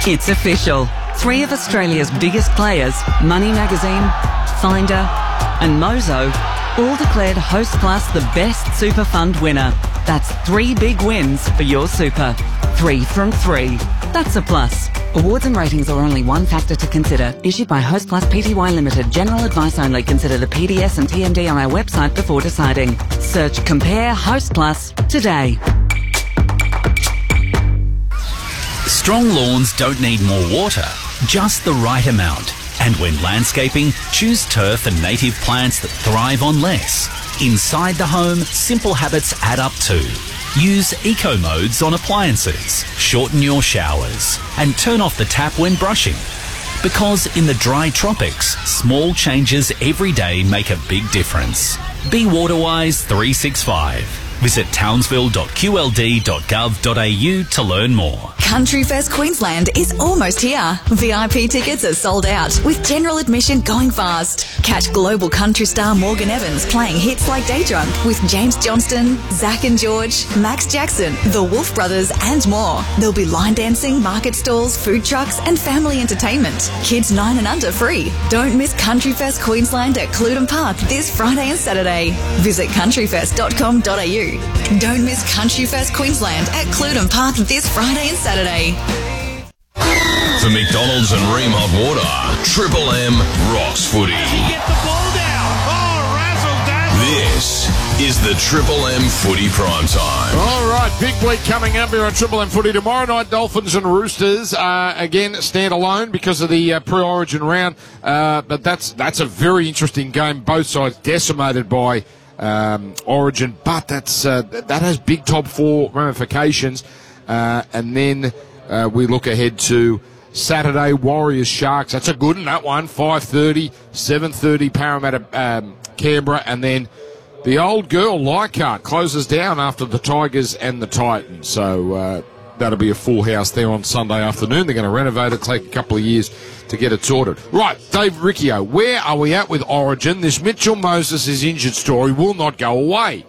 It's official. 3 of Australia's biggest players, Money Magazine, Finder and Mozo, all declared Hostplus the best super fund winner. That's 3 big wins for your super. 3 from 3. That's a plus. Awards and ratings are only one factor to consider. Issued by Hostplus Pty Limited. General advice only. Consider the PDS and TMD on our website before deciding. Search Compare Hostplus today. Strong lawns don't need more water, just the right amount. And when landscaping, choose turf and native plants that thrive on less. Inside the home, simple habits add up too. Use eco modes on appliances, shorten your showers, and turn off the tap when brushing. Because in the dry tropics, small changes every day make a big difference. Be Waterwise 365. Visit townsville.qld.gov.au to learn more. Countryfest Queensland is almost here. VIP tickets are sold out, with general admission going fast. Catch global country star Morgan Evans playing hits like Day Drunk with James Johnston, Zach and George, Max Jackson, the Wolf Brothers and more. There'll be line dancing, market stalls, food trucks and family entertainment. Kids 9 and under free. Don't miss Countryfest Queensland at Cludon Park this Friday and Saturday. Visit countryfest.com.au. Don't miss Countryfest Queensland at Cludon Park this Friday and Saturday. For McDonald's and Ream Hot Water, Triple M rocks footy. Get the ball down. Oh, razzle-dazzle. This is the Triple M Footy Prime Time. All right, big week coming up here on Triple M Footy. Tomorrow night, Dolphins and Roosters, again, stand alone because of the pre-origin round. But that's a very interesting game. Both sides decimated by Origin, but that has big top 4 ramifications. And then we look ahead to Saturday, Warriors Sharks. That's a good one, that one. 5:30, 7:30 Parramatta Canberra, and then the old girl Leichhardt closes down after the Tigers and the Titans. So that'll be a full house there on Sunday afternoon. They're going to renovate it, take a couple of years to get it sorted. Right, Dave Riccio, where are we at with Origin? This Mitchell Moses is injured story will not go away.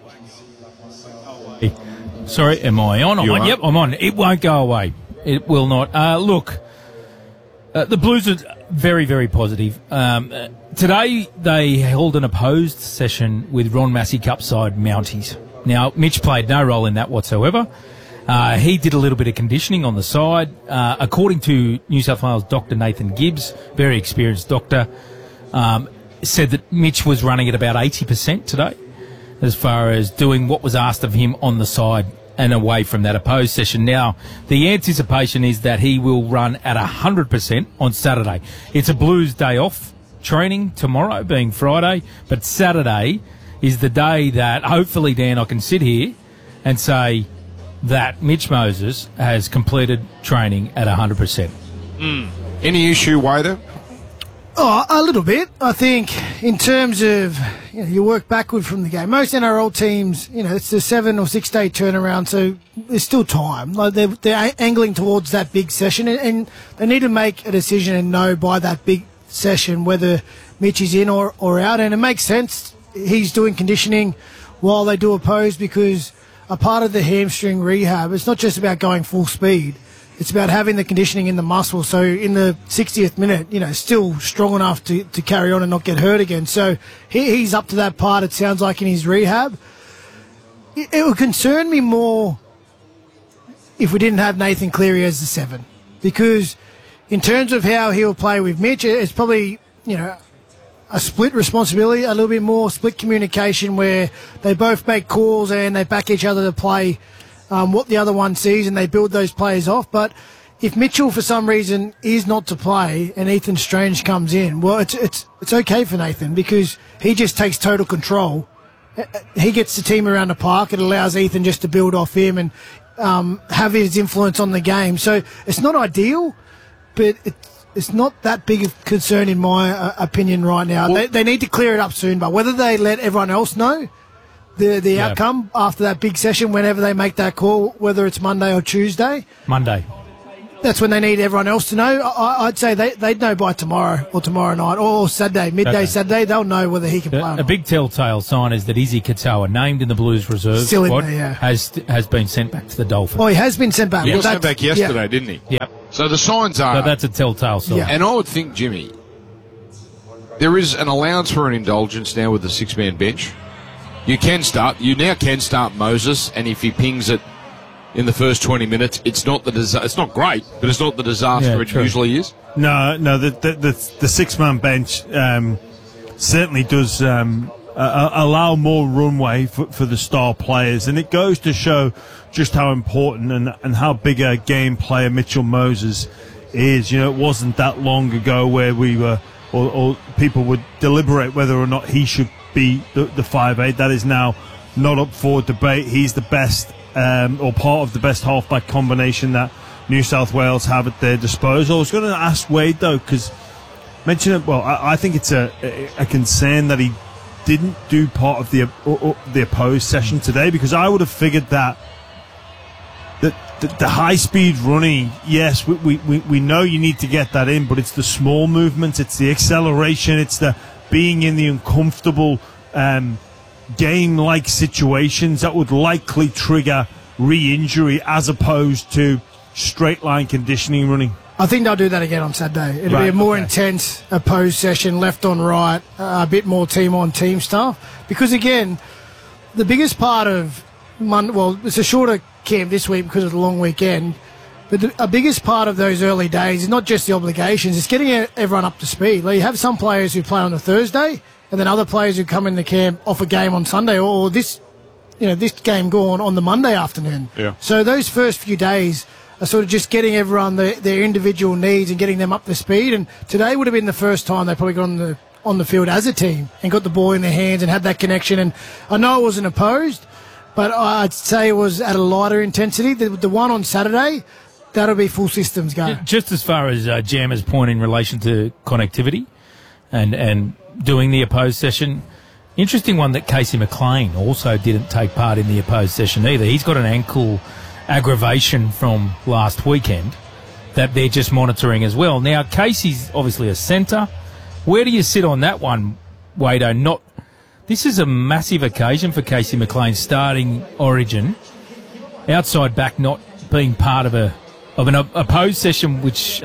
Sorry, am I on? I'm on. Yep, I'm on. It won't go away. It will not. Look, the Blues are very, very positive. Today they held an opposed session with Ron Massey Cup side Mounties. Now, Mitch played no role in that whatsoever. He did a little bit of conditioning on the side. According to New South Wales Dr. Nathan Gibbs, very experienced doctor, said that Mitch was running at about 80% today as far as doing what was asked of him on the side and away from that opposed session. Now, the anticipation is that he will run at 100% on Saturday. It's a Blues day off training tomorrow, being Friday, but Saturday is the day that hopefully, Dan, I can sit here and say that Mitch Moses has completed training at 100%. Any issue, Wader? Oh, a little bit. I think in terms of, you work backward from the game. Most NRL teams, it's a 7 or 6 day turnaround, so there's still time. Like they're angling towards that big session, and they need to make a decision and know by that big session whether Mitch is in or out. And it makes sense. He's doing conditioning while they do oppose, because a part of the hamstring rehab, it's not just about going full speed. It's about having the conditioning in the muscle. So in the 60th minute, still strong enough to carry on and not get hurt again. So he's up to that part, it sounds like, in his rehab. It would concern me more if we didn't have Nathan Cleary as the 7. Because in terms of how he'll play with Mitch, it's probably, a split responsibility, a little bit more split communication where they both make calls and they back each other to play what the other one sees, and they build those players off. But if Mitchell, for some reason, is not to play and Ethan Strange comes in, well, it's okay for Nathan, because he just takes total control. He gets the team around the park. It allows Ethan just to build off him and have his influence on the game. So it's not ideal, but it's not that big a concern in my opinion right now. Well, they need to clear it up soon, but whether they let everyone else know the outcome after that big session, whenever they make that call, whether it's Monday or Tuesday. Monday. That's when they need everyone else to know. I'd say they'd know by tomorrow or tomorrow night or Saturday, midday Saturday. They'll know whether he can play or not. A big telltale sign is that Izzy Katoa, named in the Blues reserve squad, has been sent back to the Dolphins. Oh, he has been sent back. He was sent back yesterday, didn't he? Yep. So the signs are... So that's a telltale sign. Yeah. And I would think, Jimmy, there is an allowance for an indulgence now with the six-man bench. You now can start Moses, and if he pings it in the first 20 minutes, it's not great, but it's not the disaster it usually is. No, the six-man bench certainly does allow more runway for the star players, and it goes to show just how important and how big a game player Mitchell Moses is. You know, it wasn't that long ago where we were, or people would deliberate whether or not he should be the 5'8". That is now not up for debate. He's the best, or part of the best halfback combination that New South Wales have at their disposal. I was going to ask Wade, though, because I think it's a concern that he didn't do part of the opposed session today, because I would have figured that the high-speed running, yes, we know you need to get that in, but it's the small movements, it's the acceleration, it's the being in the uncomfortable game-like situations that would likely trigger re-injury as opposed to straight-line conditioning running. I think they'll do that again on Saturday. It'll be a more intense opposed session, left on right, a bit more team-on-team stuff. Because, again, the biggest part of it's a shorter camp this week because of the long weekend, but a biggest part of those early days is not just the obligations, it's getting everyone up to speed. Like, you have some players who play on a Thursday, and then other players who come in the camp off a game on Sunday, or this game gone on the Monday afternoon. Yeah. So those first few days are sort of just getting everyone their individual needs and getting them up to speed. And today would have been the first time they probably got on the field as a team and got the ball in their hands and had that connection. And I know it wasn't opposed, but I'd say it was at a lighter intensity. The one on Saturday, that'll be full systems go. Just as far as Jammer's point in relation to connectivity and doing the opposed session, interesting one that Casey McLean also didn't take part in the opposed session either. He's got an ankle aggravation from last weekend that they're just monitoring as well. Now, Casey's obviously a centre. Where do you sit on that one, Wado? This is a massive occasion for Casey McLean starting Origin. Outside back not being part of an opposed session, which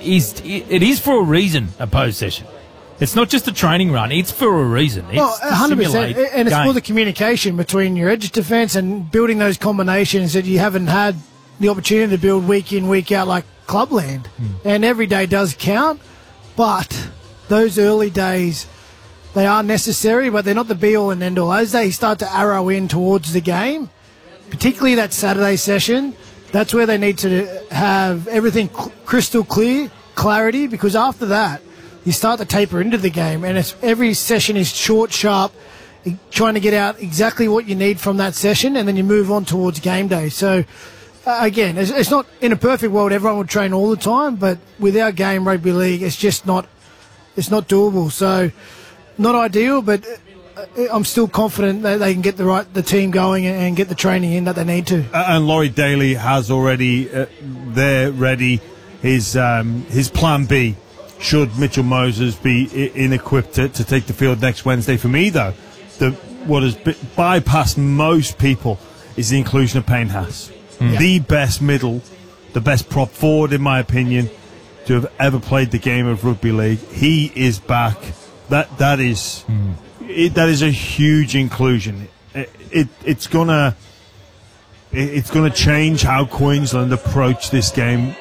is for a reason, opposed session. It's not just a training run. It's for a reason. It's 100%. And it's for the communication between your edge defence and building those combinations that you haven't had the opportunity to build week in, week out like Clubland. And every day does count. But those early days, they are necessary, but they're not the be-all and end-all. As they start to arrow in towards the game, particularly that Saturday session, that's where they need to have everything crystal clear, clarity, because after that, you start to taper into the game, and every session is short, sharp, trying to get out exactly what you need from that session, and then you move on towards game day. So, again, it's not in a perfect world everyone would train all the time, but with our game, rugby league, it's just not doable. So, not ideal, but I'm still confident that they can get the team going and get the training in that they need to. And Laurie Daly has already ready his plan B. Should Mitchell Moses be inequipped to take the field next Wednesday? For me, though, what has bypassed most people is the inclusion of Payne Haas. The best middle, the best prop forward, in my opinion, to have ever played the game of rugby league. He is back. That is a huge inclusion. It's gonna change how Queensland approach this game.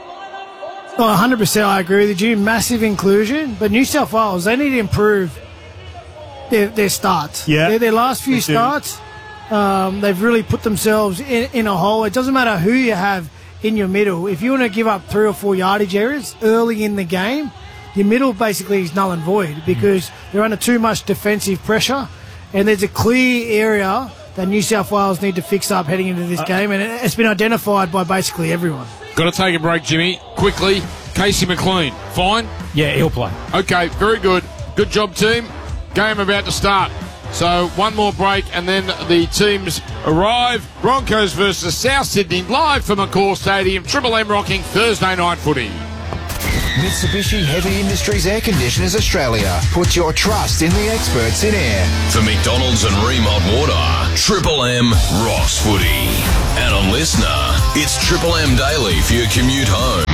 100%, I agree with you. Massive inclusion, but New South Wales, they need to improve their starts. Yeah, their last few starts, they've really put themselves in a hole. It doesn't matter who you have in your middle. If you want to give up 3 or 4 yardage errors early in the game, your middle basically is null and void because they're under too much defensive pressure, and there's a clear area that New South Wales need to fix up heading into this game, and it's been identified by basically everyone. Got to take a break, Jimmy. Quickly, Casey McLean, fine? Yeah, he'll play. Okay, very good. Good job, team. Game about to start. So one more break and then the teams arrive. Broncos versus South Sydney, live from Accor Stadium. Triple M rocking Thursday night footy. Mitsubishi Heavy Industries Air Conditioners Australia. Put your trust in the experts in air. For McDonald's and Ream Hot Water, Triple M rocks footy. And on Listener, it's Triple M Daily for your commute home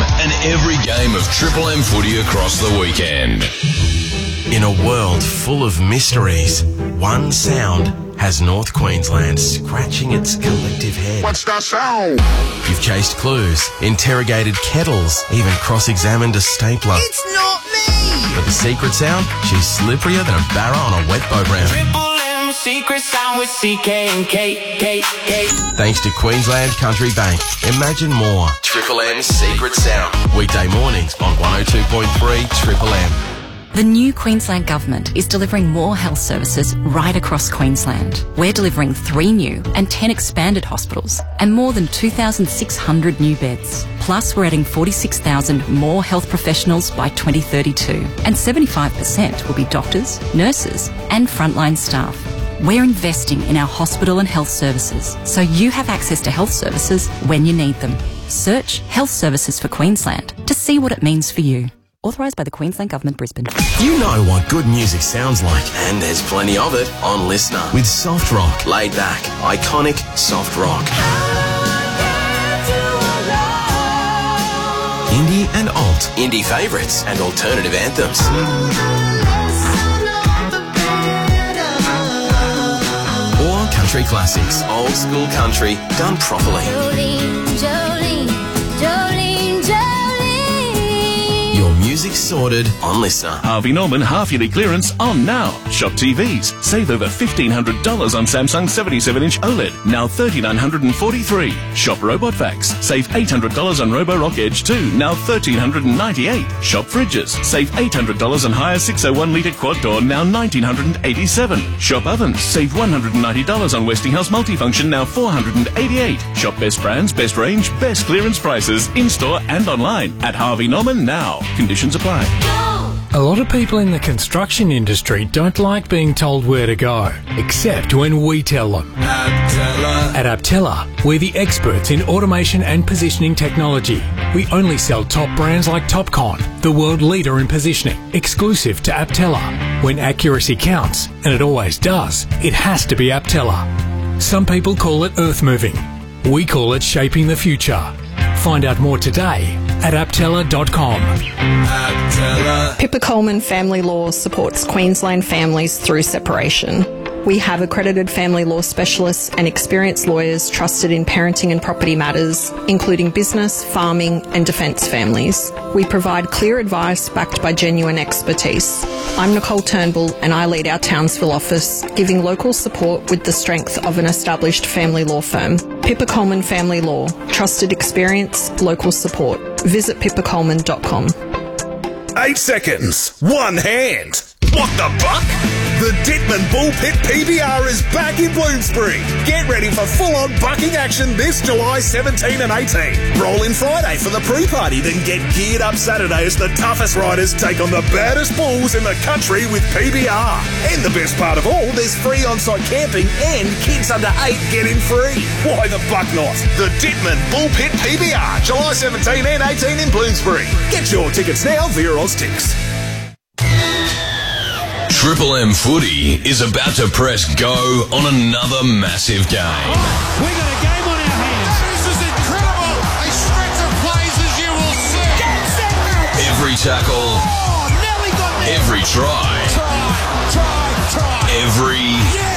every game of Triple M footy across the weekend. In a world full of mysteries, one sound has North Queensland scratching its collective head. What's that sound? You've chased clues, interrogated kettles, even cross-examined a stapler. It's not me! But the secret sound? She's slipperier than a barra on a wet boat ramp. Triple M secret sound with CK and K. Thanks to Queensland Country Bank. Imagine more. Triple M's secret sound. Weekday mornings on 102.3 Triple M. The new Queensland Government is delivering more health services right across Queensland. We're delivering 3 new and 10 expanded hospitals and more than 2,600 new beds. Plus, we're adding 46,000 more health professionals by 2032, and 75% will be doctors, nurses and frontline staff. We're investing in our hospital and health services so you have access to health services when you need them. Search Health Services for Queensland to see what it means for you. Authorised by the Queensland Government, Brisbane. You know what good music sounds like, and there's plenty of it on Listener. With soft rock, laid back, iconic soft rock. Indie and alt, indie favourites and alternative anthems. Or country classics, old school country done properly. Your music sorted on Listener. Harvey Norman half-yearly clearance on now. Shop TVs. Save over $1,500 on Samsung 77-inch OLED. Now $3,943. Shop Robot Vacs. Save $800 on Roborock Edge 2. Now $1,398. Shop fridges. Save $800 on Haier 601-litre quad door. Now $1,987. Shop ovens. Save $190 on Westinghouse multifunction. Now $488. Shop best brands, best range, best clearance prices in-store and online at Harvey Norman now. Conditions apply. A lot of people in the construction industry don't like being told where to go, except when we tell them. At Aptella, we're the experts in automation and positioning technology. We only sell top brands like Topcon, the world leader in positioning, exclusive to Aptella. When accuracy counts, and it always does, it has to be Aptella. Some people call it earth moving. We call it shaping the future. Find out more today at aptella.com. Pippa Coleman Family Law supports Queensland families through separation. We have accredited family law specialists and experienced lawyers trusted in parenting and property matters, including business, farming and defence families. We provide clear advice backed by genuine expertise. I'm Nicole Turnbull and I lead our Townsville office, giving local support with the strength of an established family law firm. Pippa Coleman Family Law. Trusted experience, local support. Visit pippacoleman.com. 8 seconds. One hand. What the buck? The Dittman Bullpit PBR is back in Bloomsbury. Get ready for full-on bucking action this July 17 and 18. Roll in Friday for the pre-party, then get geared up Saturday as the toughest riders take on the baddest bulls in the country with PBR. And the best part of all, there's free on-site camping and kids under 8 get in free. Why the buck not? The Dittman Bullpit PBR, July 17 and 18 in Bloomsbury. Get your tickets now via Oztix. Triple M Footy is about to press go on another massive game. We got a game on our hands. This is incredible. A stretch of plays as you will see. Every tackle. Oh, Nelly got there. Every try. Try. Every.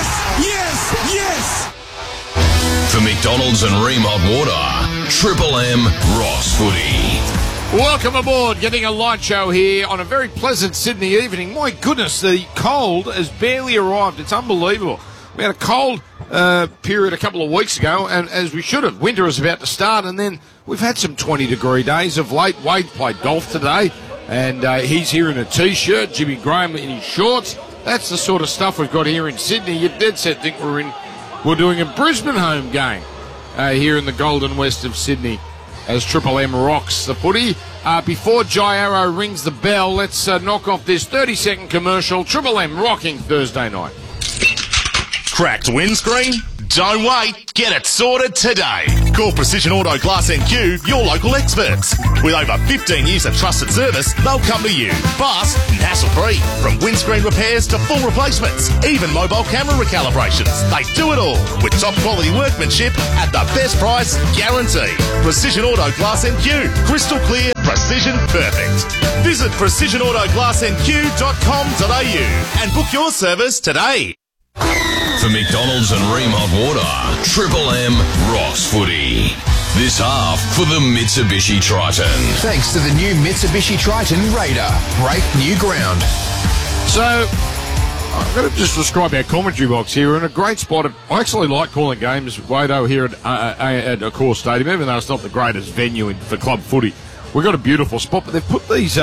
Yes. For McDonald's and Ream Hot Water, Triple M Ross Footy. Welcome aboard, getting a light show here on a very pleasant Sydney evening. My goodness, the cold has barely arrived. It's unbelievable. We had a cold period a couple of weeks ago, and as we should have, winter is about to start, and then we've had some 20-degree days of late. Wade played golf today, and he's here in a T-shirt, Jimmy Graham in his shorts. That's the sort of stuff we've got here in Sydney. You dead set think we're doing a Brisbane home game here in the Golden West of Sydney, as Triple M rocks the footy. Before Jai Arrow rings the bell, let's knock off this 30-second commercial. Triple M rocking Thursday night. Cracked windscreen? Don't wait. Get it sorted today. Call Precision Auto Glass NQ, your local experts. With over 15 years of trusted service, they'll come to you. Fast and hassle-free. From windscreen repairs to full replacements, even mobile camera recalibrations. They do it all with top quality workmanship at the best price guaranteed. Precision Auto Glass NQ. Crystal clear, precision precision perfect. Visit precisionautoglassnq.com.au and book your service today. For McDonald's and Ream Hot Water, Triple M rocks footy. This half for the Mitsubishi Triton. Thanks to the new Mitsubishi Triton Raider. Break new ground. So, I'm going to just describe our commentary box here. We're in a great spot. I actually like calling games, Wado, here at Accor Stadium, even though it's not the greatest venue for club footy. We've got a beautiful spot, but they've put these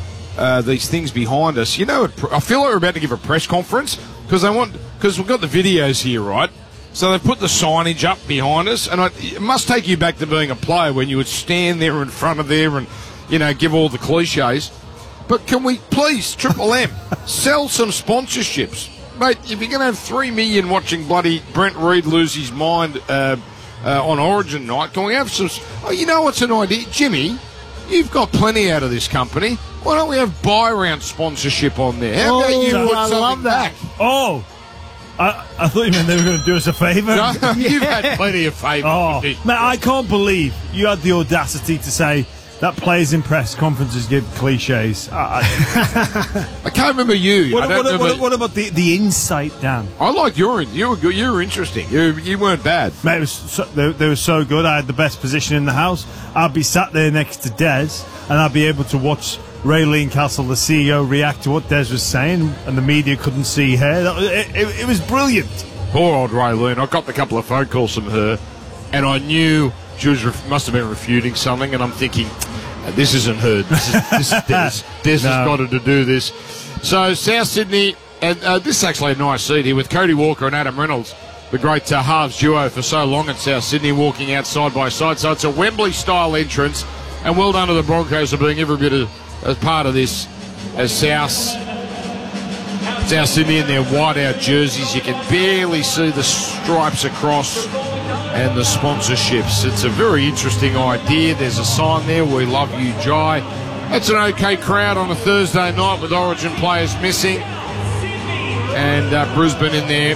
things behind us. You know, I feel like we're about to give a press conference because we've got the videos here, right? So they've put the signage up behind us, and it must take you back to being a player when you would stand there in front of there and, give all the cliches. But can we please, Triple M, sell some sponsorships? Mate, if you're going to have 3 million watching bloody Brent Reid lose his mind on Origin night, can we have some... Oh, you know what's an idea? Jimmy, you've got plenty out of this company. Why don't we have buy-round sponsorship on there? How about you put something back? Oh, I thought you meant they were going to do us a favour. No, you've had plenty of favours. Oh, man, I can't believe you had the audacity to say that players in press conferences give cliches. I can't remember you. What about the insight, Dan? I like you were interesting. You weren't bad. Mate, they were so good. I had the best position in the house. I'd be sat there next to Des, and I'd be able to watch Ray Leancastle, the CEO, react to what Des was saying, and the media couldn't see her. It was brilliant. Poor old Ray Lean. I got a couple of phone calls from her, and I knew she must have been refuting something, and I'm thinking, this isn't her. This is Des. Des has got her to do this. So South Sydney, and this is actually a nice seat here with Cody Walker and Adam Reynolds, the great halves duo for so long at South Sydney, walking out side by side. So it's a Wembley-style entrance, and well done to the Broncos for being every bit as part of this as South Sydney in their white-out jerseys. You can barely see the stripes across and the sponsorships. It's a very interesting idea. There's a sign there, "We love you, Jai." It's an okay crowd on a Thursday night with Origin players missing. And Brisbane in there.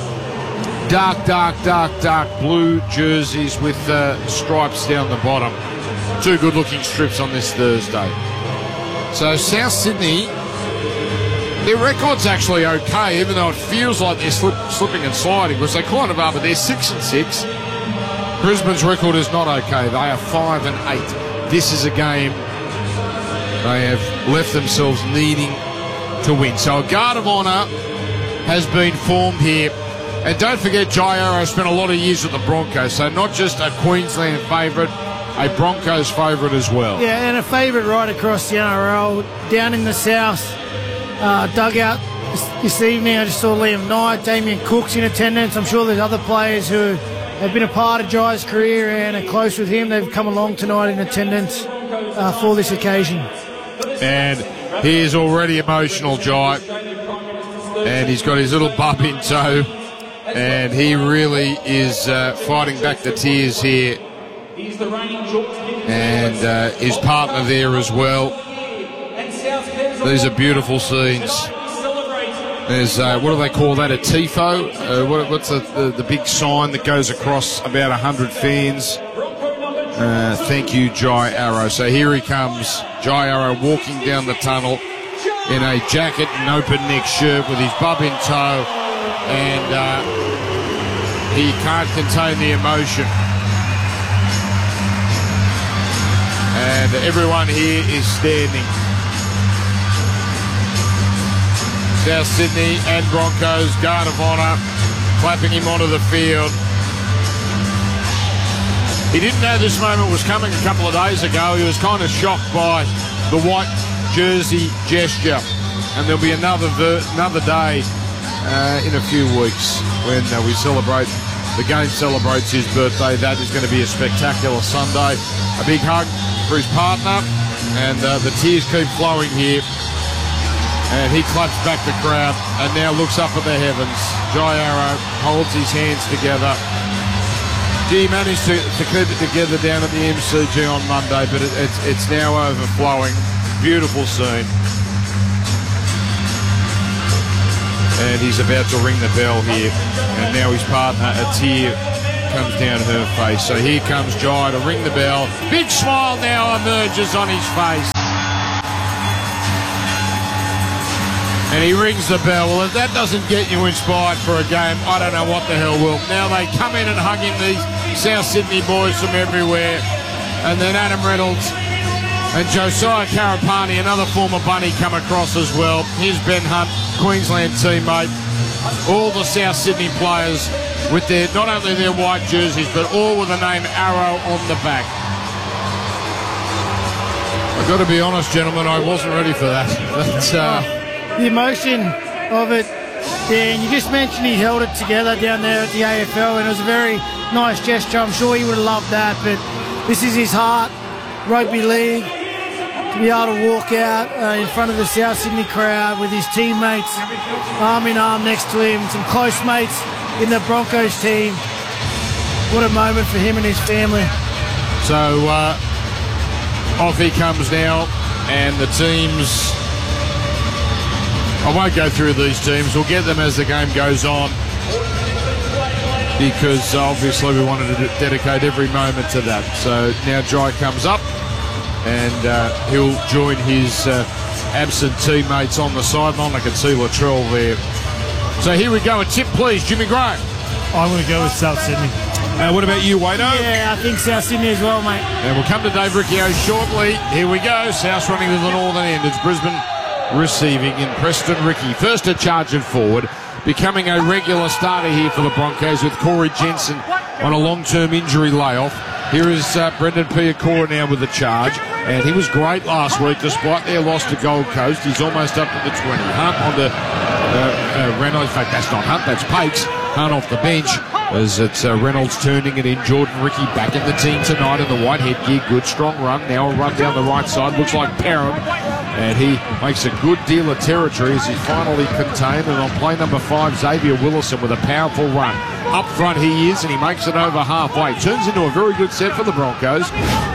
Dark blue jerseys with stripes down the bottom. Two good-looking strips on this Thursday. So South Sydney, their record's actually okay, even though it feels like they're slipping and sliding, because they kind of are, but they're 6-6. Brisbane's record is not okay. They are 5-8. This is a game they have left themselves needing to win. So a guard of honour has been formed here. And don't forget, Jai Arrow spent a lot of years with the Broncos, so not just a Queensland favourite, a Broncos favourite as well. Yeah, and a favourite right across the NRL. Down in the south dugout this evening, I just saw Liam Knight, Damien Cook's in attendance. I'm sure there's other players who have been a part of Jai's career and are close with him. They've come along tonight in attendance for this occasion. And he is already emotional, Jai. And he's got his little bub in tow. And he really is fighting back the tears here. And his partner there as well. These are beautiful scenes. There's, what do they call that, a TIFO? What's the big sign that goes across about 100 fans? Thank you, Jai Arrow. So here he comes, Jai Arrow walking down the tunnel in a jacket and open neck shirt with his bub in tow. And he can't contain the emotion. And everyone here is standing. South Sydney and Broncos, guard of honour, clapping him onto the field. He didn't know this moment was coming a couple of days ago. He was kind of shocked by the white jersey gesture. And there'll be another day in a few weeks when we celebrate, the game celebrates his birthday. That is going to be a spectacular Sunday. A big hug for his partner, and the tears keep flowing here. And he claps back the crowd and now looks up at the heavens. Jai Arrow holds his hands together. He managed to keep it together down at the MCG on Monday, but it's now overflowing. Beautiful scene. And he's about to ring the bell here. And now his partner, a tear comes down her face. So here comes Jai to ring the bell. Big smile now emerges on his face. And he rings the bell. Well, if that doesn't get you inspired for a game, I don't know what the hell will. Now they come in and hug him, these South Sydney boys from everywhere. And then Adam Reynolds and Josiah Karapani, another former bunny, come across as well. Here's Ben Hunt, Queensland teammate. All the South Sydney players with their, not only their white jerseys, but all with the name Arrow on the back. I've got to be honest, gentlemen, I wasn't ready for that. The emotion of it, Dan, you just mentioned he held it together down there at the AFL, and it was a very nice gesture. I'm sure he would have loved that, but this is his heart, rugby league, to be able to walk out in front of the South Sydney crowd with his teammates arm in arm next to him, some close mates in the Broncos team. What a moment for him and his family. So off he comes now, and the teams... I won't go through these teams. We'll get them as the game goes on, because obviously we wanted to dedicate every moment to that. So now Jai comes up, and he'll join his absent teammates on the sideline. I can see Latrell there. So here we go. A tip, please, Jimmy Graham. I'm going to go with South Sydney. What about you, Wado? Yeah, I think South Sydney as well, mate. And we'll come to Dave Riccio shortly. Here we go. South running to the northern end. It's Brisbane receiving in Preston Ricky. First to charge it forward, becoming a regular starter here for the Broncos with Corey Jensen on a long-term injury layoff. Here is Brendan Piakora now with the charge, and he was great last week despite their loss to Gold Coast. He's almost up to the 20. Hunt on the Reynolds. In fact, that's not Hunt, that's Pakes. Hunt off the bench as it's Reynolds turning it in. Jordan Ricky back in the team tonight in the white headgear. Good strong run. Now a run down the right side. Looks like Parham. And he makes a good deal of territory as he's finally contained. And on play number 5, Xavier Willison with a powerful run. Up front he is, and he makes it over halfway. Turns into a very good set for the Broncos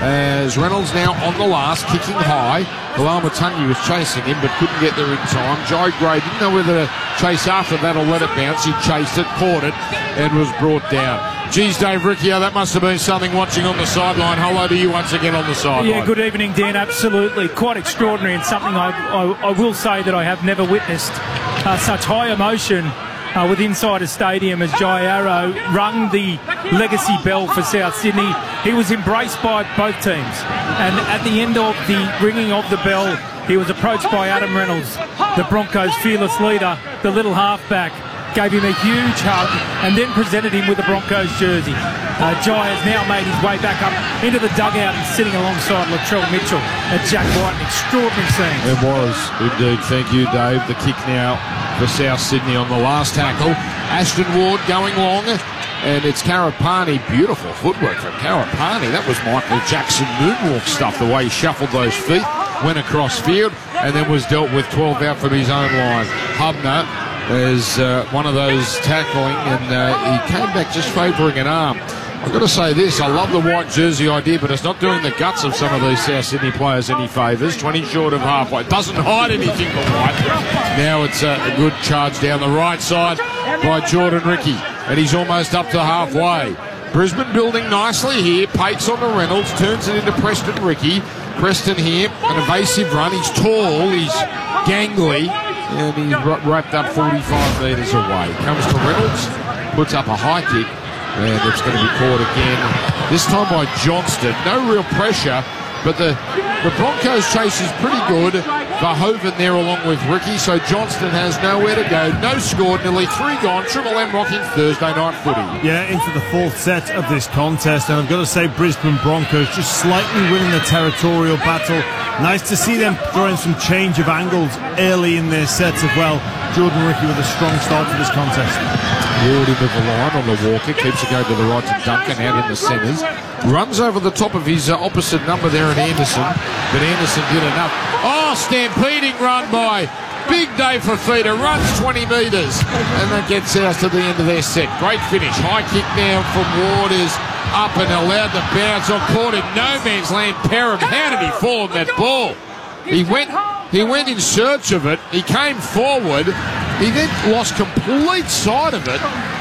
as Reynolds now on the last, kicking high. Bilal Matangi was chasing him but couldn't get there in time. Jai Gray didn't know whether to chase after that or let it bounce. He chased it, caught it, and was brought down. Geez, Dave Riccio, that must have been something watching on the sideline. Hello to you once again on the sideline. Yeah, good evening, Dan. Absolutely. Quite extraordinary, and something I will say that I have never witnessed such high emotion with inside a stadium as Jai Arrow rung the legacy bell for South Sydney. He was embraced by both teams, and at the end of the ringing of the bell, he was approached by Adam Reynolds, the Broncos' fearless leader, the little halfback. Gave him a huge hug and then presented him with the Broncos jersey. Jai has now made his way back up into the dugout and sitting alongside Latrell Mitchell and Jack White. An extraordinary scene. It was indeed. Thank you, Dave. The kick now for South Sydney on the last tackle. Ashton Ward going long, and it's Karapani. Beautiful footwork from Karapani. That was Michael Jackson moonwalk stuff, the way he shuffled those feet, went across field, and then was dealt with 12 out from his own line. Hubner is one of those tackling, and he came back just favouring an arm. I've got to say this, I love the white jersey idea, but it's not doing the guts of some of these South Sydney players any favours. 20 short of halfway. Doesn't hide anything but white. Now it's a good charge down the right side by Jordan Ricky, and he's almost up to halfway. Brisbane building nicely here. Pates on the Reynolds, turns it into Preston Ricky. Preston here, an evasive run. He's tall, he's gangly, and he's wrapped up 45 metres away. Comes to Reynolds, puts up a high kick, and it's going to be caught again. This time by Johnston. No real pressure, but the Broncos chase is pretty good. Verhoeven there along with Ricky, so Johnston has nowhere to go. No score, nearly 3 gone. Triple M rocking Thursday night footy. Yeah, into the 4th set of this contest, and I've got to say Brisbane Broncos just slightly winning the territorial battle. Nice to see them throwing some change of angles early in their sets as well. Jordan Ricky with a strong start to this contest. Ward into the line on the Walker, keeps it going to the right to Duncan out in the centres. Runs over the top of his opposite number there at Anderson, but Anderson did enough. Oh, stampeding run by Big Dave Fafita, runs 20 metres, and that gets us to the end of their set. Great finish. High kick now from Ward is up and allowed to bounce. On caught in no man's land. Parham, how did he fall on that ball? He went in search of it. He came forward. He then lost complete sight of it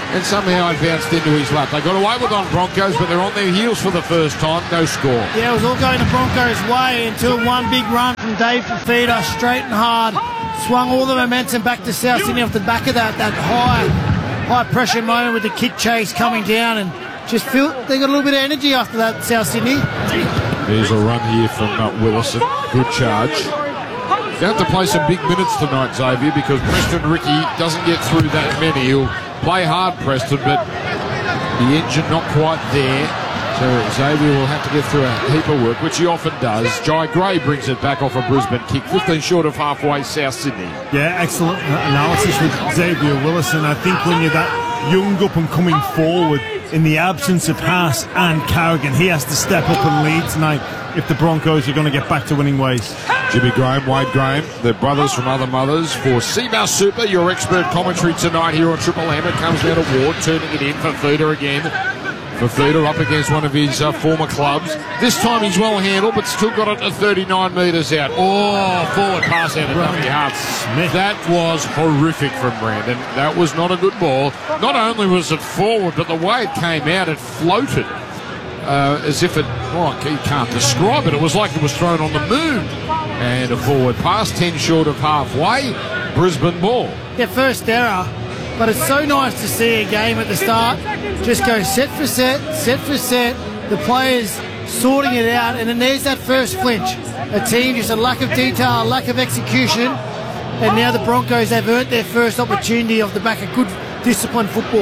and somehow it bounced into his lap. They got away with on Broncos, but they're on their heels for the first time. No score. Yeah, it was all going the Broncos' way until one big run from Dave Fifita, straight and hard, swung all the momentum back to South Sydney off the back of that high pressure moment with the kick chase coming down, and just feel they got a little bit of energy after that, South Sydney. There's a run here from Willison. Good charge. Going to have to play some big minutes tonight, Xavier, because Preston Ricky doesn't get through that many. He'll play hard, Preston, but the engine not quite there. So Xavier will have to get through a heap of work, which he often does. Jai Gray brings it back off a Brisbane kick, 15 short of halfway, South Sydney. Yeah, excellent analysis with Xavier Willison. I think when you're that young up and coming forward, in the absence of Haas and Carrigan, he has to step up and lead tonight if the Broncos are going to get back to winning ways. Jimmy Graham, Wade Graham, the brothers from other mothers for Seabass Super, your expert commentary tonight here on Triple M. It comes down to Ward, turning it in for Fifita again. Fifita up against one of his former clubs. This time he's well handled, but still got it at 39 metres out. Oh, forward pass out of dummy half. That was horrific from Brandon. That was not a good ball. Not only was it forward, but the way it came out, it floated as if it, you can't describe it. It was like it was thrown on the moon. And a forward pass, 10 short of halfway. Brisbane ball. Yeah, first error. But it's so nice to see a game at the start just go set for set, the players sorting it out, and then there's that first flinch. A team, just a lack of detail, a lack of execution, and now the Broncos have earned their first opportunity off the back of good, disciplined football.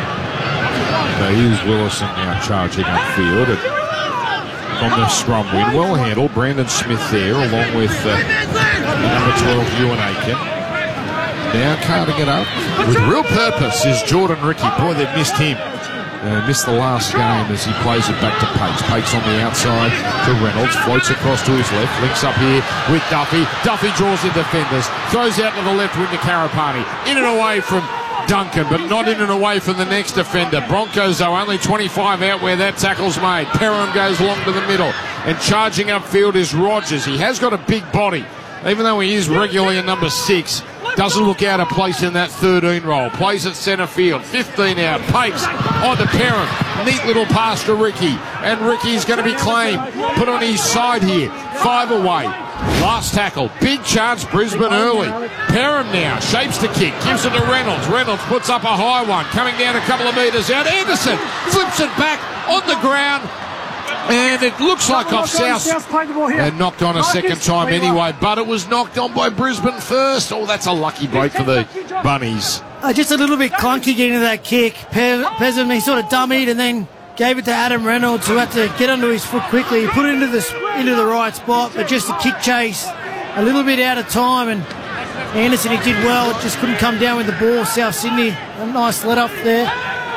So here's Willison now charging upfield on the scrum win. Well handled, Brandon Smith there, along with number 12, Ewan Aiken. Now carting it up with real purpose is Jordan Ricky. Boy, they've missed him. Missed the last game as he plays it back to Pace. Pace on the outside to Reynolds. Floats across to his left. Links up here with Duffy. Duffy draws the defenders. Throws out to the left wing to Karapani. In and away from Duncan, but not in and away from the next defender. Broncos, though, only 25 out where that tackle's made. Perham goes along to the middle. And charging upfield is Rogers. He has got a big body, even though he is regularly a number 6. Doesn't look out of place in that 13 role. Plays at centre field. 15 out. Pace on to Perham. Neat little pass to Ricky. And Ricky's going to be claimed. Put on his side here. 5 away. Last tackle. Big chance, Brisbane early. Perham now shapes the kick. Gives it to Reynolds. Reynolds puts up a high one. Coming down a couple of metres out. Anderson flips it back on the ground. And it looks like off South and knocked on a second time anyway, but it was knocked on by Brisbane first. Oh, that's a lucky break for the Bunnies. Just a little bit clunky getting to that kick. Pezem, he sort of dummied and then gave it to Adam Reynolds, who had to get under his foot quickly. He put it into the right spot, but just a kick chase, a little bit out of time, and Anderson, he did well, just couldn't come down with the ball. South Sydney, a nice let off there.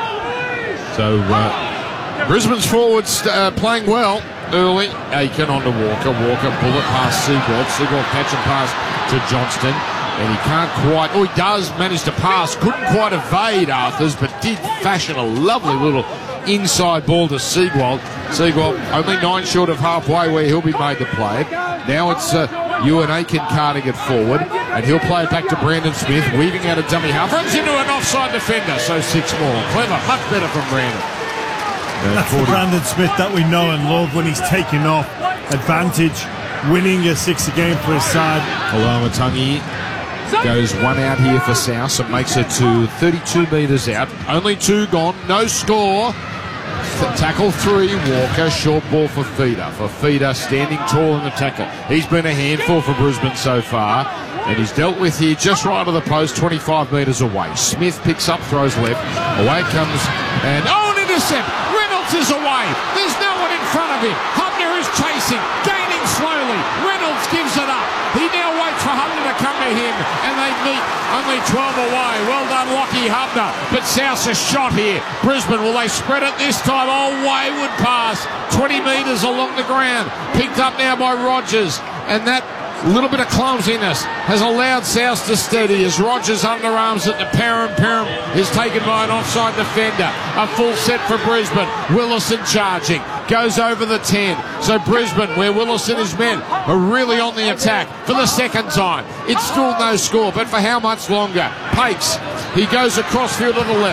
So Brisbane's forwards playing well early. Aiken on to Walker. Walker bullet past Seagold. Seagold catch and pass to Johnston. And he can't quite, he does manage to pass. Couldn't quite evade Arthurs, but did fashion a lovely little inside ball to Seagold. Seagold only 9 short of halfway where he'll be made to play it. Now it's Ewan Aiken carting it forward, and he'll play it back to Brandon Smith, weaving out a dummy half. Runs into an offside defender, so 6 more. Clever, much better from Brandon. That's the Brandon Smith that we know and love when he's taking off advantage, winning a 6 game for his side. Olamatungi goes 1 out here for South and makes it to 32 metres out. Only 2 gone, no score. Tackle 3, Walker, short ball for Fifita. Fifita standing tall in the tackle. He's been a handful for Brisbane so far, and he's dealt with here just right of the post, 25 metres away. Smith picks up, throws left. Away it comes, and an intercept. Reynolds is away. There's no one in front of him. Hubner is chasing, gaining slowly. Reynolds gives it up. He now waits for Hubner to come to him, and they meet. Only 12 away. Well done, Lockie Hubner. But South's a shot here. Brisbane, will they spread it this time? Oh, wayward pass. 20 metres along the ground. Picked up now by Rogers. And that little bit of clumsiness has allowed South to steady as Rogers underarms it to Perham. Perham is taken by an offside defender. A full set for Brisbane. Willison charging. Goes over the 10. So Brisbane, where Willison is men, are really on the attack for the second time. It's still no score, but for how much longer? Pace. He goes across field to the left.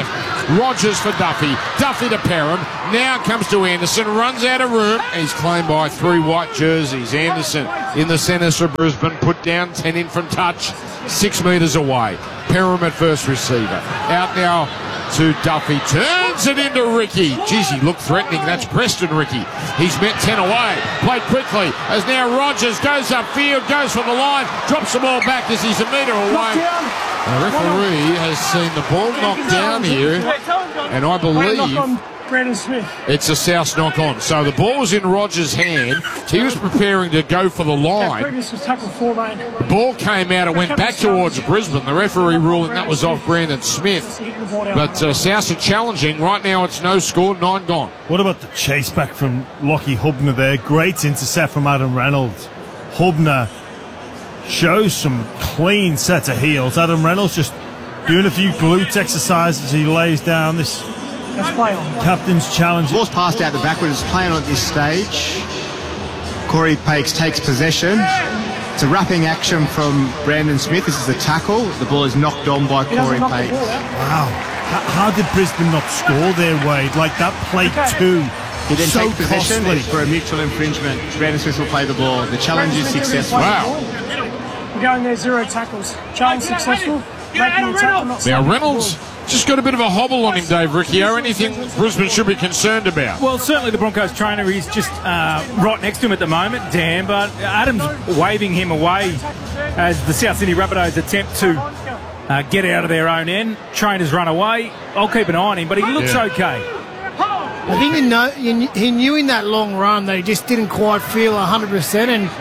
Rogers for Duffy. Duffy to Perham. Now comes to Anderson. Runs out of room. He's claimed by 3 white jerseys. Anderson in the centre for Brisbane. Put down 10 in from touch. 6 metres away. Perham at first receiver. Out now to Duffy. Turns it into Ricky. Geez, he looked threatening. That's Preston Ricky. He's met 10 away. Played quickly as now Rogers goes upfield, goes for the line, drops the ball back as he's a metre away. The referee has seen the ball knocked down here, and I believe Brandon Smith. It's a South knock on. So the ball was in Rogers' hand. He was preparing to go for the line. The ball came out and went back towards Brisbane. The referee ruling that was off Brandon Smith. But South are challenging. Right now it's no score, 9 gone. What about the chase back from Lockie Hubner there? Great intercept from Adam Reynolds. Hubner shows some clean set of heels. Adam Reynolds just doing a few glutes exercises as he lays down this captain's challenge. Ball's passed out the backward. It's playing on at this stage. Corey Pakes takes possession. It's a wrapping action from Brandon Smith. This is a tackle. The ball is knocked on by Corey Pakes. Wow. How did Brisbane not score their way? Like that play too. He then so takes possession costly. for a mutual infringement. Brandon Smith will play the ball. The challenge is successful. Wow. We're going there, 0 tackles. Challenge successful. Now Reynolds just got a bit of a hobble on him, Dave Riccio. Anything Brisbane should be concerned about? Well, certainly the Broncos trainer is just right next to him at the moment, Dan, but Adam's waving him away as the South Sydney Rabbitohs attempt to get out of their own end. Trainer's run away. I'll keep an eye on him, but he looks okay. I think he knew in that long run that he just didn't quite feel 100%, and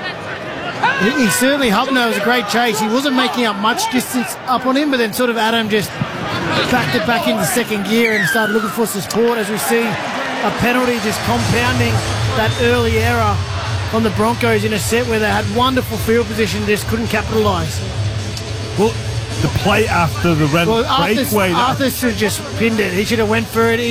he certainly, Hubner was a great chase. He wasn't making up much distance up on him, but then sort of Adam just backed it back into second gear and started looking for support as we see a penalty just compounding that early error on the Broncos in a set where they had wonderful field position, just couldn't capitalise. Well, the play after the breakaway. Arthur should have just pinned it. He should have went for it.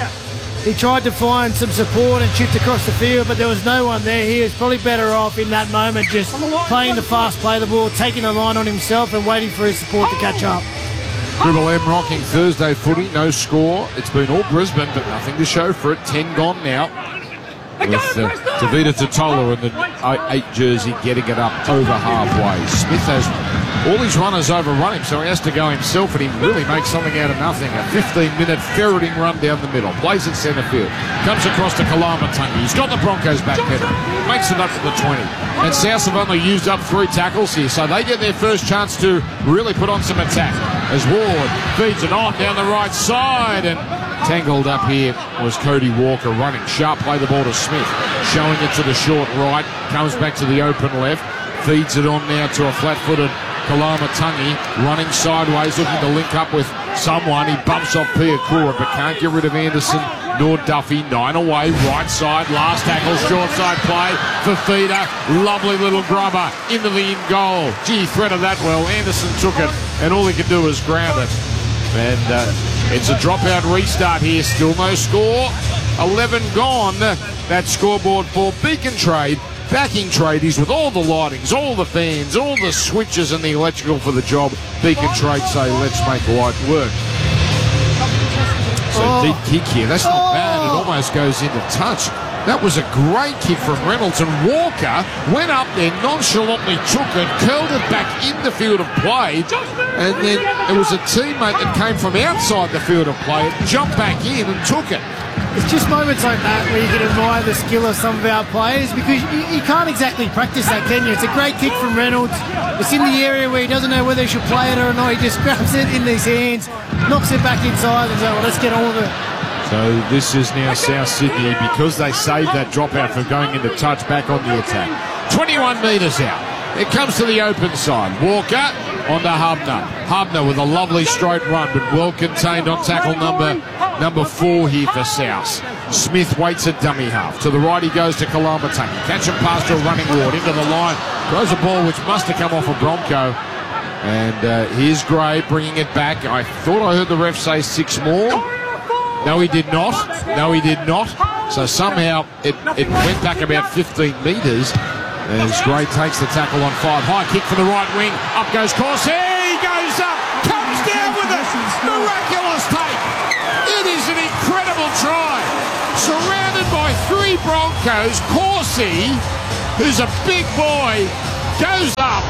He tried to find some support and chipped across the field, but there was no one there. He was probably better off in that moment just playing the fast play the ball, taking the line on himself and waiting for his support to catch up. Triple M rocking Thursday footy, no score. It's been all Brisbane, but nothing to show for it. 10 gone now. With Tavita Totola in the 8 jersey getting it up over halfway. Smith has all his runners overrun him, so he has to go himself, and he really makes something out of nothing. A 15-minute ferreting run down the middle. Plays in centre field. Comes across to Kalamatangi. He's got the Broncos back pedal. Makes it up to the 20. And South have only used up 3 tackles here, so they get their first chance to really put on some attack. As Ward feeds it on down the right side, and tangled up here was Cody Walker running. Sharp play the ball to Smith. Showing it to the short right. Comes back to the open left. Feeds it on now to a flat-footed Kalamatangi. Running sideways, looking to link up with someone. He bumps off Piakura, but can't get rid of Anderson nor Duffy. 9 away, right side. Last tackle, short side play for Feeder. Lovely little grubber into the in goal. Gee, threaded that well. Anderson took it, and all he could do was ground it. And it's a dropout restart here. Still no score. 11 gone. That scoreboard for Beacon Trade. Backing tradies with all the lightings, all the fans, all the switches and the electrical for the job. Beacon Trade say, let's make light work. So deep kick here. That's not bad. It almost goes into touch. That was a great kick from Reynolds, and Walker went up there, nonchalantly took it, curled it back in the field of play, and then there was a teammate that came from outside the field of play, jumped back in and took it. It's just moments like that where you can admire the skill of some of our players, because you can't exactly practice that, can you? It's a great kick from Reynolds. It's in the area where he doesn't know whether he should play it or not. He just grabs it in his hands, knocks it back inside, and says, well, let's get on with it. So this is now South Sydney, because they saved that dropout from going into touch, back on the attack. 21 metres out. It comes to the open side. Walker onto Hubner. Hubner with a lovely straight run, but well contained on tackle number 4 here for South. Smith waits at dummy half. To the right he goes to Kalamatangi. Catch him past to a running Ward into the line. Throws a ball which must have come off a Bronco. And here's Gray bringing it back. I thought I heard the ref say 6 more. No, he did not. No, he did not. So somehow it went back about 15 metres as Gray takes the tackle on 5. High kick from the right wing. Up goes Corsi. He goes up. Comes down with it. Miraculous take. It is an incredible try. Surrounded by 3 Broncos, Corsi, who's a big boy, goes up,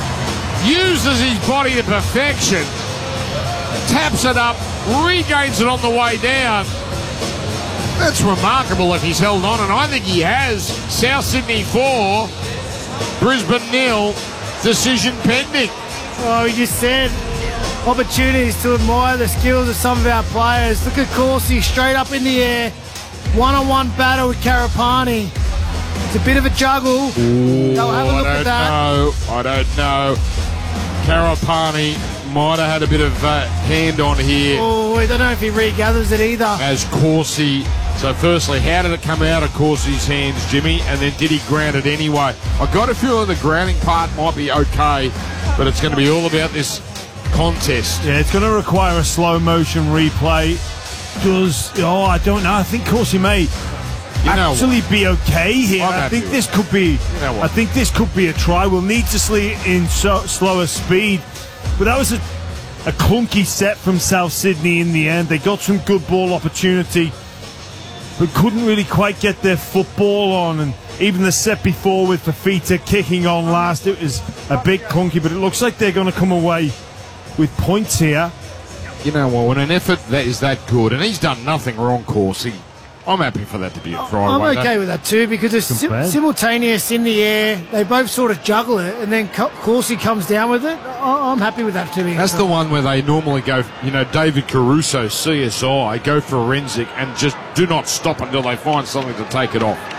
uses his body to perfection, taps it up, regains it on the way down. That's remarkable if he's held on, and I think he has. South Sydney 4, Brisbane 0, decision pending. Oh, he just said opportunities to admire the skills of some of our players. Look at Corsi straight up in the air. One-on-one battle with Karapani. It's a bit of a juggle. They'll have a look at that. I don't know. Karapani might have had a bit of hand on here. Oh, I don't know if he regathers it either. As Corsi. So firstly, how did it come out of Corsi's hands, Jimmy? And then did he ground it anyway? I got a feeling the grounding part might be okay, but it's going to be all about this contest. Yeah, it's going to require a slow motion replay. I don't know. I think Corsi may actually be okay here. I think this could be. I think this could be a try. We'll need to see it in slower speed, but that was a clunky set from South Sydney in the end. They got some good ball opportunity, but couldn't really quite get their football on. And even the set before with Fafita kicking on last, it was a bit clunky. But it looks like they're going to come away with points here. You know what, when an effort that is that good, and he's done nothing wrong, Corsi, I'm happy for that to be a try. I'm okay with that too, because it's simultaneous in the air. They both sort of juggle it, and then Corsi comes down with it. I'm happy with that too. That's the one where they normally go, David Caruso, CSI, go forensic and just do not stop until they find something to take it off.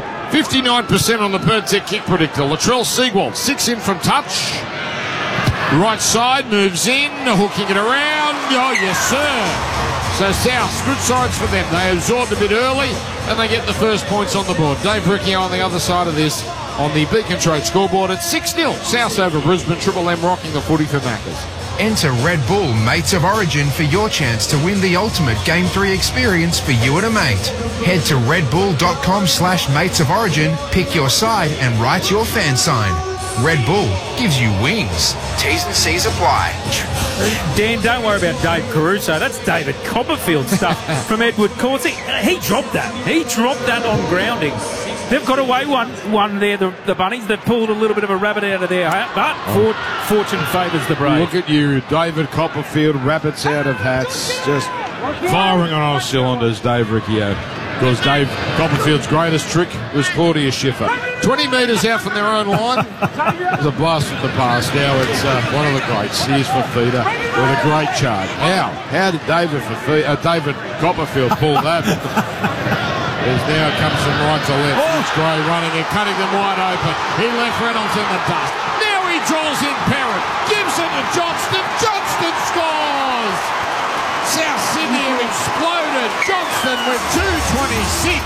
59% on the per-tech kick predictor. Latrell Seagwald, 6 in from touch. Right side, moves in, hooking it around. Oh, yes, sir. So South, good signs for them. They absorbed a bit early, and they get the first points on the board. Dave Riccio on the other side of this on the Beacon Trade scoreboard at 6-0. South over Brisbane. Triple M rocking the footy for Maccas. Enter Red Bull Mates of Origin for your chance to win the ultimate Game 3 experience for you and a mate. Head to redbull.com/mates of origin, pick your side and write your fan sign. Red Bull gives you wings. T's and C's apply. Dan, don't worry about Dave Caruso. That's David Copperfield stuff from Edward Corsi. He dropped that. He dropped that on grounding. They've got away one there, the Bunnies. They've pulled a little bit of a rabbit out of their hat, but fortune favours the brave. Look at you, David Copperfield, rabbits out of hats, just firing on all cylinders, Dave Riccio. Because Dave Copperfield's greatest trick was Claudia Schiffer. 20 metres out from their own line. It was a blast from the past. Now it's one of the greats. Here's Fafita with a great charge. How did David Copperfield pull that? There's now comes from right to left. It's Gray running and cutting them wide open. He left Reynolds in the dust. Now he draws in Perrin. Gives it to Johnston. Johnston scores! South Sydney have exploded. Johnston with 2.26.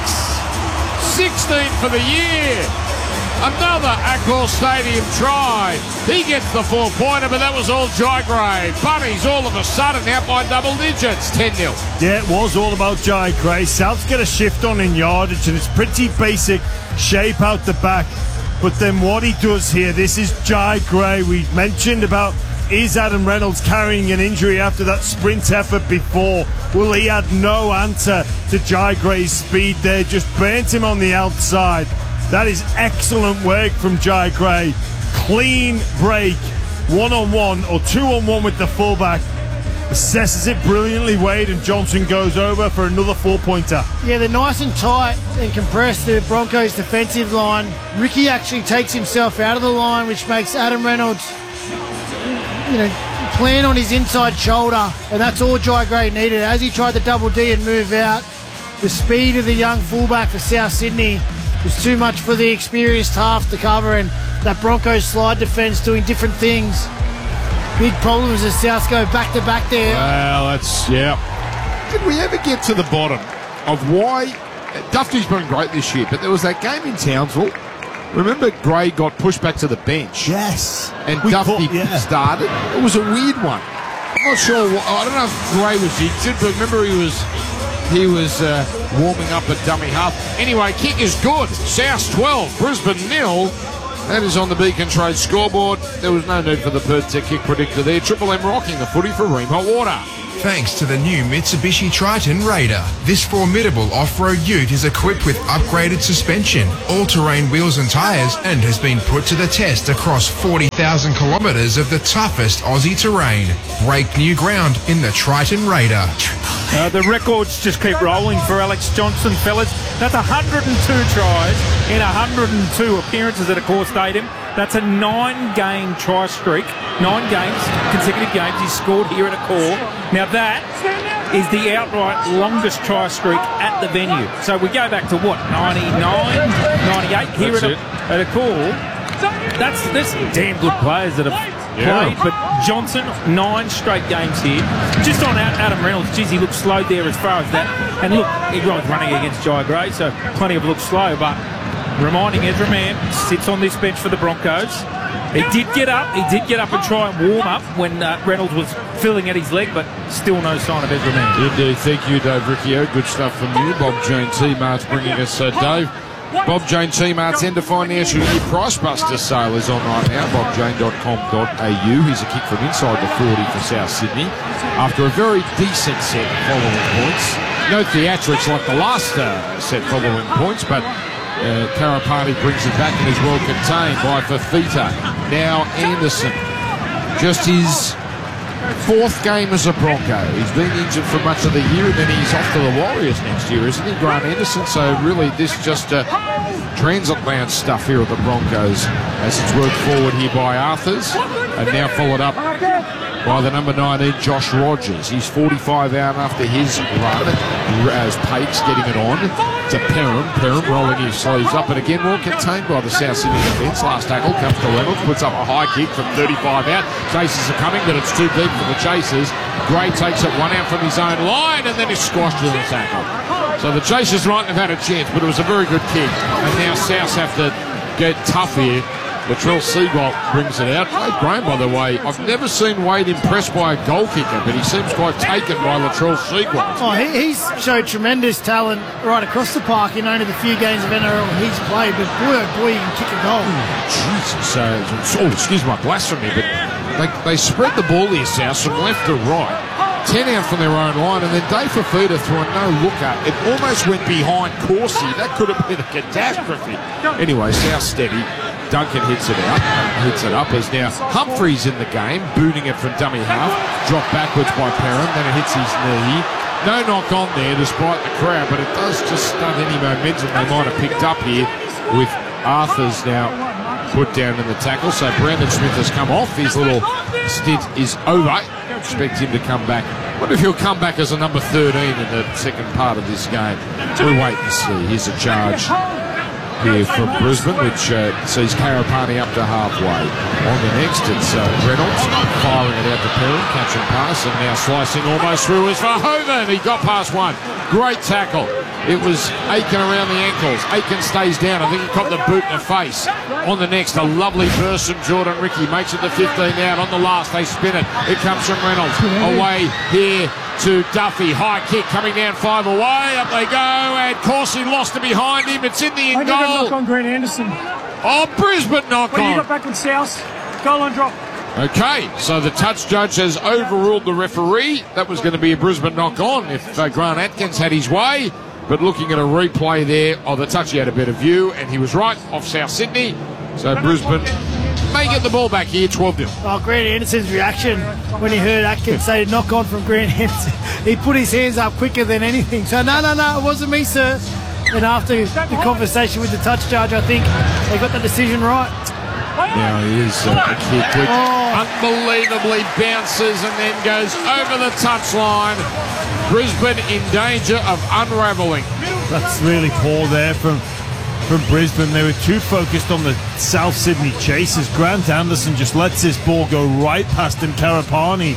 16 for the year. Another Accor Stadium try. He gets the 4-pointer, but that was all Jai Gray. Bunnies all of a sudden out by double digits. 10-0. Yeah, it was all about Jai Gray. South's get a shift on in yardage, and it's pretty basic shape out the back. But then what he does here, this is Jai Gray. We mentioned about, is Adam Reynolds carrying an injury after that sprint effort before? Well, he had no answer to Jai Gray's speed there, just burnt him on the outside. That is excellent work from Jai Gray. Clean break, 1-on-1 or 2-on-1 with the fullback. Assesses it brilliantly, Wade, and Johnson goes over for another 4-pointer. Yeah, they're nice and tight and compressed, the Broncos' defensive line. Ricky actually takes himself out of the line, which makes Adam Reynolds plan on his inside shoulder, and that's all Jai Gray needed. As he tried the double D and move out, the speed of the young fullback for South Sydney was too much for the experienced half to cover, and that Broncos slide defence doing different things. Big problems as South go back-to-back there. Well, Did we ever get to the bottom of why... Duffy's been great this year, but there was that game in Townsville. Remember Gray got pushed back to the bench? Yes. And Duffy started. It was a weird one. I'm not sure. I don't know if Gray was injured, but remember he was warming up at dummy half. Anyway, kick is good. South 12, Brisbane 0. That is on the Beacon Trade scoreboard. There was no need for the per-tech kick predictor there. Triple M rocking the footy for Ream Hot Water. thanks to the new Mitsubishi Triton Raider. This formidable off-road ute is equipped with upgraded suspension, all-terrain wheels and tyres, and has been put to the test across 40,000 kilometres of the toughest Aussie terrain. Break new ground in the Triton Raider. The records just keep rolling for Alex Johnson, fellas. That's 102 tries in 102 appearances at Accor Stadium. That's a 9-game try streak. 9 games, consecutive games he's scored here at Accor. Now that is the outright longest try streak at the venue. So we go back to what, 99, 98 here at Accor. There's damn good players that have played, but Johnson, 9 straight games here. Just on Adam Reynolds, geez, he looked slow there as far as that. And look, everyone's running against Jai Gray, so plenty of look slow, but reminding Ezra Mann sits on this bench for the Broncos. He did get up and try and warm up when Reynolds was filling at his leg, but still no sign of Ezra Mann. Indeed, thank you, Dave Riccio. Good stuff from you. Bob Jane T-Mart's bringing us, Dave. Bob Jane T-Mart's end of financial year Price Buster sale is on right now, bobjane.com.au. Here's a kick from inside the 40 for South Sydney. After a very decent set following points. No theatrics like the last set following points, but Karapani brings it back and is well contained by Fafita. Now Anderson, just his 4th game as a Bronco. He's been injured for much of the year, and then he's off to the Warriors next year, isn't he, Grant Anderson? So really this just transit lounge stuff here at the Broncos as it's worked forward here by Arthurs, and now followed up by the number 19, Josh Rogers. He's 45 out after his run as Pates getting it on to Perham. Perham rolling his sleeves up, and again well contained by the South Sydney defence. Last tackle comes to Reynolds, puts up a high kick from 35 out. Chasers are coming, but it's too deep for the Chasers. Gray takes it 1 out from his own line, and then is squashed with a tackle. So the Chasers mightn't have had a chance, but it was a very good kick. And now Souths have to get tough here. Latrell Seabolt brings it out. Wade Graham, by the way, I've never seen Wade impressed by a goal kicker, but he seems quite taken by Latrell Seabolt. Oh, he's showed tremendous talent right across the park in only the few games of NRL he's played, but boy, oh boy, he can kick a goal. Jesus. Excuse my blasphemy, but they spread the ball here, South, from left to right. 10 out from their own line, and then Dave Fafita threw a no-looker. It almost went behind Corsi. That could have been a catastrophe. Anyway, South steady. Duncan hits it up as now Humphreys in the game, booting it from dummy half, dropped backwards by Perham, then it hits his knee. No knock on there despite the crowd, but it does just stunt any momentum they might have picked up here with Arthur's now put down in the tackle. So Brandon Smith has come off. His little stint is over. Expect him to come back. I wonder if he'll come back as a number 13 in the second part of this game. We'll wait and see. Here's a charge here from Brisbane, which sees Karapani up to halfway. On the next, it's Reynolds firing it out to Perham, catch and pass, and now slicing almost through is Verhoeven. He got past one. Great tackle. It was Aiken around the ankles. Aiken stays down. I think he caught the boot in the face. On the next, a lovely burst from Jordan Ricky. Makes it to 15 out. On the last, they spin it. It comes from Reynolds. Away here to Duffy. High kick coming down 5 away. Up they go. And Corsi lost it behind him. It's in the end goal. Knock on Grant Anderson. Oh, Brisbane knock when on. When you got back with South, goal on drop. Okay, so the touch judge has overruled the referee. That was going to be a Brisbane knock on if Grant Atkins had his way. But looking at a replay there, the touchy had a better view, and he was right off South Sydney. So Brisbane may get the ball back here, 12-0. Oh, Grant Anderson's reaction when he heard Atkins say knock on from Grant Anderson. He put his hands up quicker than anything. So, no, it wasn't me, sir. And after the conversation with the touch judge, I think they got the decision right. Now he is a kick which unbelievably bounces and then goes over the touchline. Brisbane in danger of unravelling. That's really poor there from Brisbane. They were too focused on the South Sydney Chasers. Grant Anderson just lets this ball go right past him, Karapani.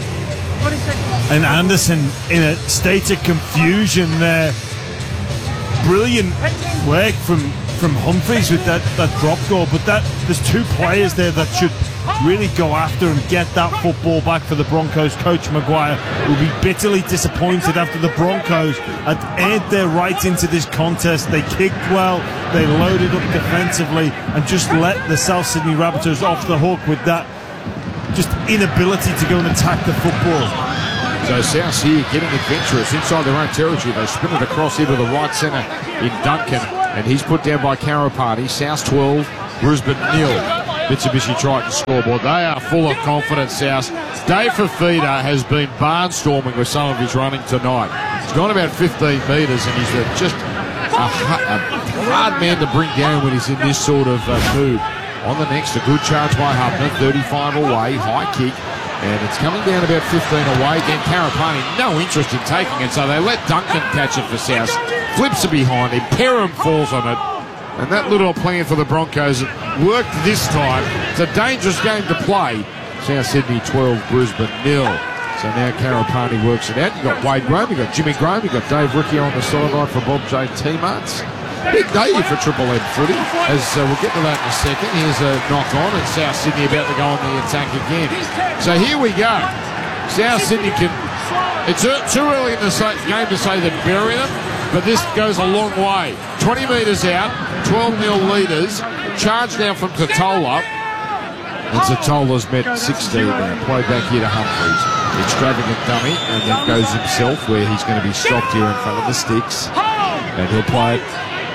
And Anderson in a state of confusion there. Brilliant work from Humphreys with that drop goal, but there's 2 players there that should really go after and get that football back for the Broncos. Coach Maguire will be bitterly disappointed after the Broncos had aired their right into this contest. They kicked well, they loaded up defensively and just let the South Sydney Rabbitohs off the hook with that just inability to go and attack the football. So South here getting adventurous inside their own territory. They spin it across into the right centre in Duncan, and he's put down by Karapani. South 12, Brisbane 0. Mitsubishi Triton scoreboard. They are full of confidence, South. Dave Fafita has been barnstorming with some of his running tonight. He's gone about 15 metres, and he's just a hard man to bring down when he's in this sort of mood. On the next, a good charge by Hubner, 35 away, high kick, and it's coming down about 15 away. Then Karapani, no interest in taking it, so they let Duncan catch it for South. Flips it behind him, Perham falls on it, and that little plan for the Broncos worked this time. It's a dangerous game to play. South Sydney 12, Brisbane 0. So now Karapani works it out. You've got Wade Graham, you've got Jimmy Graham, you've got Dave Riccio on the sideline for Bob J. Teamarts. Big day for Triple M footy, as we'll get to that in a second. Here's a knock on, and South Sydney about to go on the attack again. So here we go. South Sydney can... It's too early in the game to say they'd bury them, but this goes a long way. 20 metres out, 12-0 leaders, charge down from Totola. And Totola's met 16 now. Play back here to Humphreys. Extravagant dummy, and then goes himself, where he's going to be stopped here in front of the sticks. And he'll play it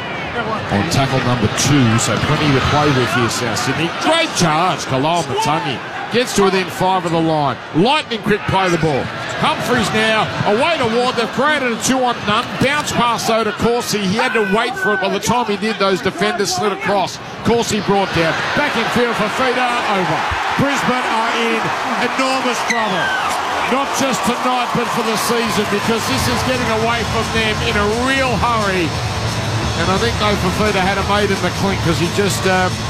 on tackle number 2, so plenty to play with here, South Sydney. Great charge, Kalal Matangi. Gets to within 5 of the line. Lightning quick play the ball. Humphreys now, away to Ward. They've created a 2-on-0. Bounce pass though to Corsi. He had to wait for it. By the time he did, those defenders slid across. Corsi brought down. Back in field for Fafita, over. Brisbane are in enormous trouble. Not just tonight, but for the season, because this is getting away from them in a real hurry. And I think though Fafita had a mate in the clink, because he just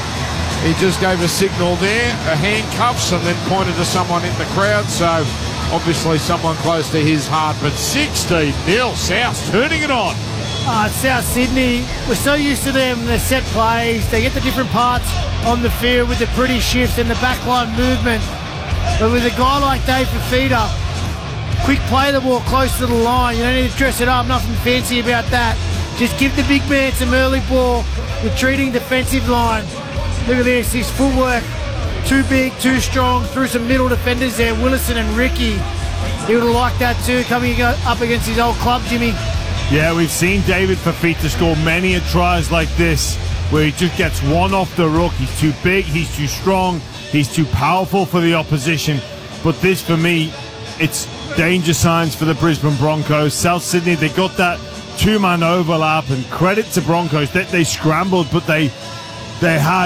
gave a signal there, handcuffs, and then pointed to someone in the crowd. So obviously someone close to his heart. But 16-0, South turning it on. South Sydney, we're so used to them, their set plays. They get the different parts on the field with the pretty shifts and the backline movement. But with a guy like Dave Fafita, quick play the ball close to the line. You don't need to dress it up, nothing fancy about that. Just give the big man some early ball. Retreating defensive line. Look at this, his footwork. Too big, too strong. Threw some middle defenders there, Willison and Ricky. He would have liked that too, coming up against his old club, Jimmy. Yeah, we've seen David Fafita score many a tries like this, where he just gets one off the ruck. He's too big, he's too strong, he's too powerful for the opposition. But this, for me, it's danger signs for the Brisbane Broncos. South Sydney, they got that two-man overlap, and credit to Broncos that they scrambled, but they had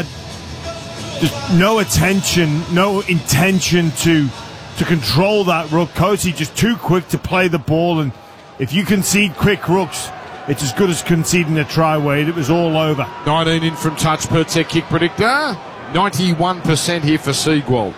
just no attention, no intention to control that ruck. Cozy just too quick to play the ball, and if you concede quick rucks, it's as good as conceding a try, Wade. It was all over. 19 in from touch per set kick predictor. 91% here for Seagwald.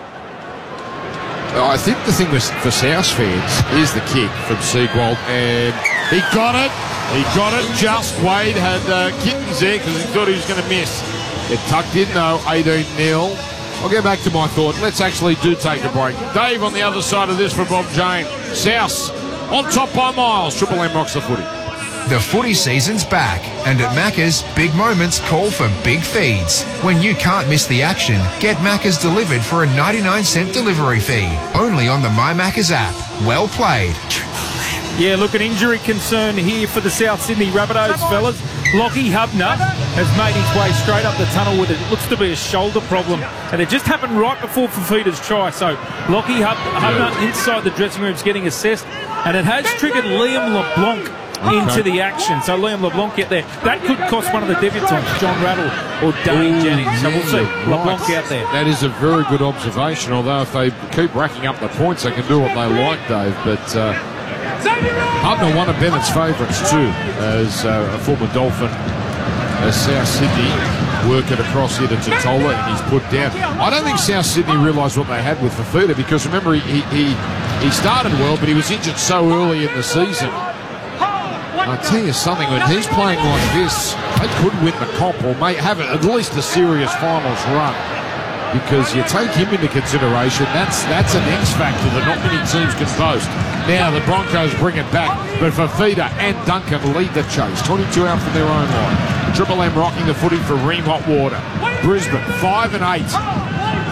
I think the thing for South fans is the kick from Seagwald, and he got it. He got it just. Wade had kittens there because he thought he was going to miss. It tucked in though, 18-0. I'll go back to my thought. Let's actually take a break. Dave on the other side of this for Bob James. South on top by miles. Triple M rocks the footy. The footy season's back, and at Macca's, big moments call for big feeds. When you can't miss the action, get Macca's delivered for a 99-cent delivery fee. Only on the My Macca's app. Well played. Yeah, look, an injury concern here for the South Sydney Rabbitohs, fellas. Lockie Hubner has made his way straight up the tunnel with it. It looks to be a shoulder problem, and it just happened right before Fafita's try. So Lockie Hubner inside the dressing room is getting assessed, and it has triggered Liam LeBlanc into the action. So Liam LeBlanc get there. That could cost one of the debutants, John Rattle or Dane Jennings. So we'll see. LeBlanc out there. That is a very good observation, although if they keep racking up the points, they can do what they like, Dave. But Hubner, one of Bennett's favourites too, as a former Dolphin, as South Sydney work it across here to Totola, and he's put down. I don't think South Sydney realised what they had with Fafita, because remember he started well, but he was injured so early in the season. I tell you something, when he's playing like this, they could win the comp or may have at least a serious finals run. Because you take him into consideration, that's an X factor that not many teams can boast. Now the Broncos bring it back, but Fafita and Duncan lead the chase. 22 out from their own line. Triple M rocking the footy for Ream Hot Water. Brisbane 5 and 8.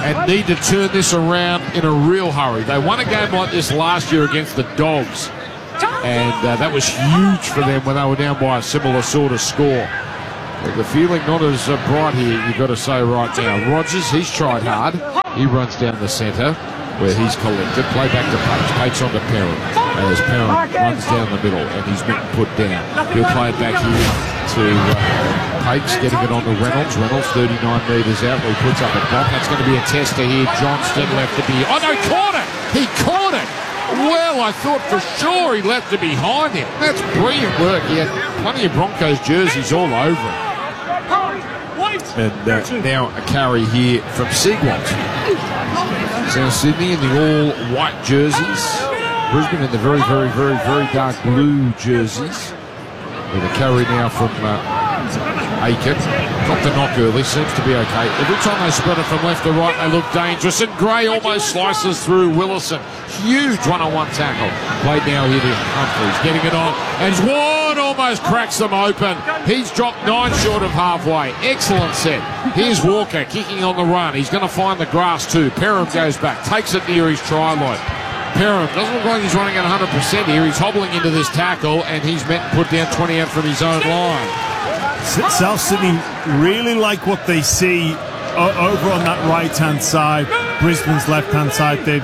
and need to turn this around in a real hurry. They won a game like this last year against the Dogs, and that was huge for them when they were down by a similar sort of score. But the feeling not as bright here, you've got to say right now. Rogers, he's tried hard. He runs down the centre where he's collected. Play back to Pates. Pates on to Perrin. As Perrin runs down the middle and he's been put down. He'll play it back here to Pates, getting it on to Reynolds. Reynolds 39 metres out. He puts up a block. That's going to be a tester here. Johnston left to be... Oh, no, caught it! He caught it! Well, I thought for sure he left it behind him. That's brilliant work. He had plenty of Broncos jerseys all over him. And now a carry here from Seagwalt. South Sydney in the all-white jerseys. Brisbane in the very, very, very, very dark blue jerseys. With a carry now from Aiken. Got the knock early, seems to be okay. Every time they spread it from left to right, they look dangerous. And Gray almost slices through Willison. Huge one-on-one tackle. Played now here to Humphreys, getting it on. And Ward almost cracks them open. He's dropped 9 short of halfway. Excellent set. Here's Walker kicking on the run. He's going to find the grass too. Perham goes back, takes it near his try line. Perham doesn't look like he's running at 100% here. He's hobbling into this tackle, and he's meant to put down 20 out from his own line. South Sydney really like what they see over on that right-hand side, Brisbane's left-hand side. They've,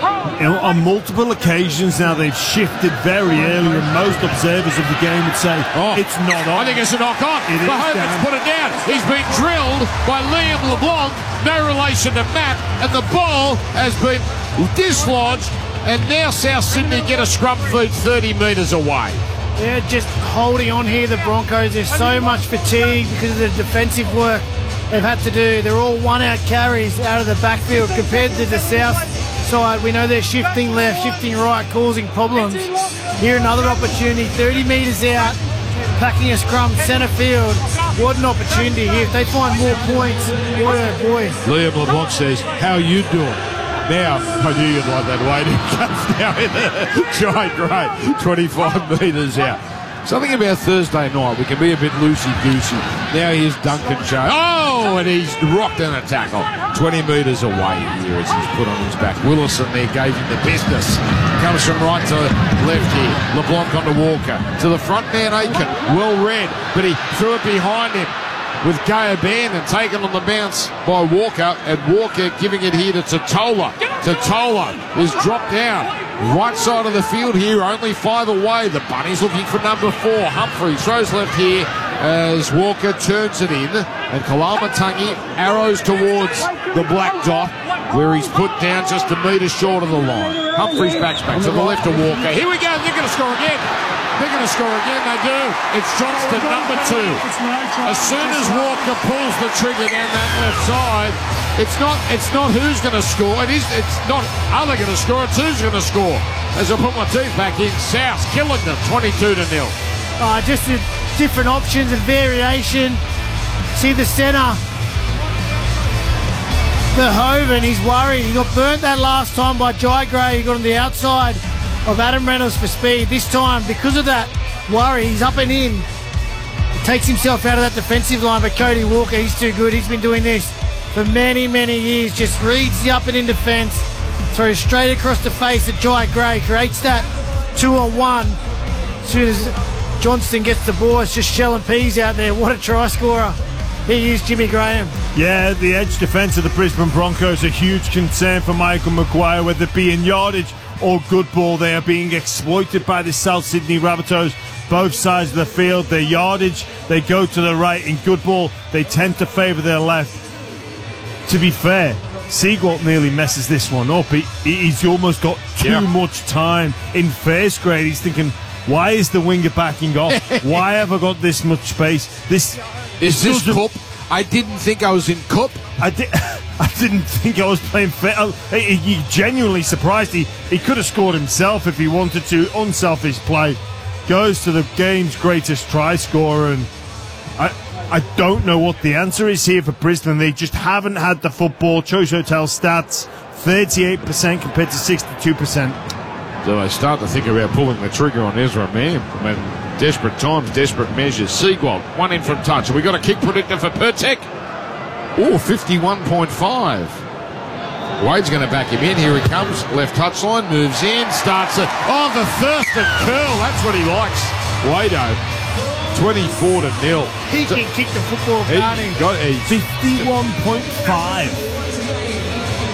on multiple occasions now, they've shifted very early, and most observers of the game would say, it's not on. I think it's a knock-on. Mahomes put it down. He's been drilled by Liam LeBlanc, no relation to Matt, and the ball has been dislodged, and now South Sydney get a scrum feed 30 metres away. They're just holding on here, the Broncos. There's so much fatigue because of the defensive work they've had to do. They're all one-out carries out of the backfield compared to the South side. We know they're shifting left, shifting right, causing problems. Here another opportunity, 30 metres out, packing a scrum, centre field. What an opportunity here. If they find more points, boy oh boy. Liam LeBlanc says, how you doing? Now, I knew you'd like that waiting. Cuts now in the giant great 25 metres out. Something about Thursday night, we can be a bit loosey-goosey. Now here's Duncan Joe. Oh, and he's rocked in a tackle. 20 metres away here as he's put on his back. Willison there gave him the business. Comes from right to left here. LeBlanc onto Walker. To the front man, Aiken. Well read, but he threw it behind him with Gay Abandon taken on the bounce by Walker, and Walker giving it here to Totola. Totola is dropped down. Right side of the field here, only 5 away. The Bunnies looking for number 4. Humphrey throws left here as Walker turns it in, and Kalamatangi arrows towards the black dot where he's put down just a metre short of the line. Humphreys backs back to the left of Walker. Here we go, they're going to score again. They're going to score again, they do. It's Johnston, number 2. As soon as Walker pulls the trigger down that left side, it's not who's going to score. It's not are they going to score, it's who's going to score. As I put my teeth back in, South killing them, 22-0. Just the different options and variation. See the centre. Verhoeven, he's worried. He got burnt that last time by Jai Gray. He got on the outside of Adam Reynolds for speed. This time, because of that worry, he's up and in. He takes himself out of that defensive line, but Cody Walker, he's too good. He's been doing this for many, many years. Just reads the up and in defence, throws straight across the face at Jai Gray, creates that 2-on-1. As soon as Johnston gets the ball, it's just shell and peas out there. What a try scorer. He is Jimmy Graham. Yeah, the edge defence of the Brisbane Broncos, a huge concern for Michael Maguire, whether it be in yardage or good ball. They are being exploited by the South Sydney Rabbitohs, both sides of the field. Their yardage, they go to the right. In good ball, they tend to favour their left. To be fair, Seagwalt nearly messes this one up. He's almost got too much time. In first grade, he's thinking, why is the winger backing off? Why have I got this much space? Is this cup? I didn't think I was in cup. I didn't think I was playing fair. He genuinely surprised. He could have scored himself if he wanted to. Unselfish play. Goes to the game's greatest try scorer, and I don't know what the answer is here for Brisbane. They just haven't had the football. Choice Hotel stats, 38% compared to 62%. So I start to think about pulling the trigger on Ezra Mam. When desperate times, desperate measures. Seagwalt, one in from touch. Have we got a kick predictor for Pertek? Oh, 51.5. Wade's going to back him in. Here he comes. Left touchline, moves in, starts it. Oh, the Thurston curl. That's what he likes. Wado. 24-0. He can kick the football, can't he? 51.5.